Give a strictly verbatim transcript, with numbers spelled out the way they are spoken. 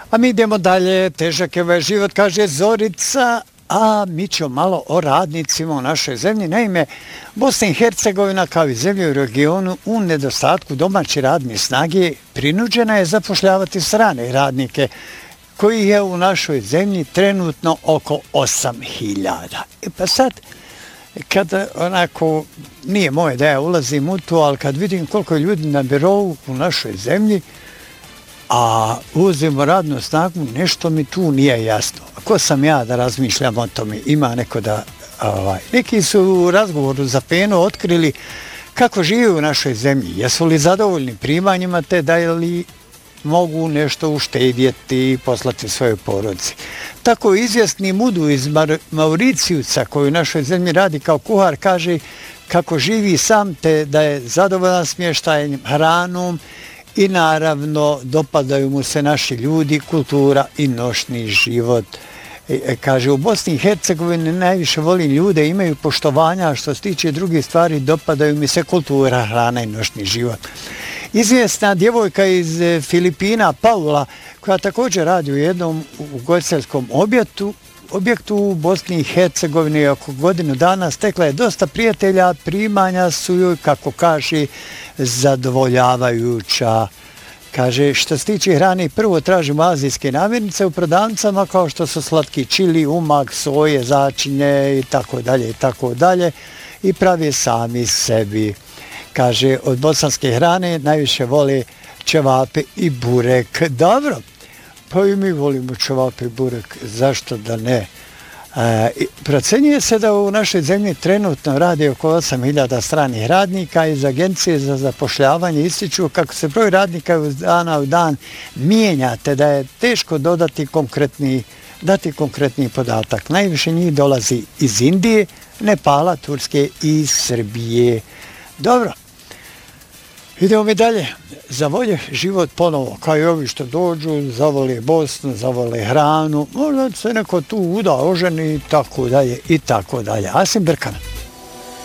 A mi idemo dalje, težak je ovaj život, kaže Zorica, a mi ćemo malo o radnicima u našoj zemlji. Naime, Bosna i Hercegovina kao i zemlje u regionu u nedostatku domaće radne snage prinuđena je zapošljavati strane radnike, koji je u našoj zemlji trenutno oko osam hiljada. E pa sad, kada onako, nije moje da ja ulazim u to, ali kad vidim koliko je ljudi na birovu u našoj zemlji, a uzimo radnu snagu, nešto mi tu nije jasno. Ko sam ja da razmišljam o tome? Ima neko da... Ovaj, neki su u razgovoru za Penu otkrili kako žive u našoj zemlji. Jesu li zadovoljni primanjima, te da li mogu nešto uštedjeti i poslati svojoj porodici. Tako izvjesni Mudu iz Mauricijusa, koji u našoj zemlji radi kao kuhar, kaže kako živi sam, te da je zadovoljan smještajem, hranom, i naravno dopadaju mu se naši ljudi, kultura i noćni život. E, kaže, u Bosni i Hercegovini najviše volim ljude, imaju poštovanja, što se tiče drugih stvari, dopadaju mi se kultura, hrana i noćni život. Izvjesna djevojka iz Filipina, Paula, koja također radi u jednom ugostiteljskom objektu, objektu u Bosni i Hercegovini oko godinu dana, stekla je dosta prijatelja, primanja su joj, kako kaže, zadovoljavajuća. Kaže, što se tiče hrane, prvo tražimo azijske namirnice u prodavnicama kao što su slatki čili, umak, soje, začinje i tako dalje i tako dalje i pravi sami sebi. Kaže, od bosanske hrane najviše vole ćevape i burek. Dobro, pa i mi volimo ćevape i burek, zašto da ne? E, procenjuje se da u našoj zemlji trenutno radi oko osam hiljada stranih radnika. Iz Agencije za zapošljavanje ističu kako se broj radnika iz dana u dan mijenja, te da je teško dodati konkretni, dati konkretni podatak. Najviše njih dolazi iz Indije, Nepala, Turske i Srbije. Dobro. Idemo mi dalje. Zavolje život ponovo, kao i ovi što dođu, zavole Bosnu, zavole hranu, možda se neko tu uda, oženi i tako dalje i tako dalje. Asim Brkan.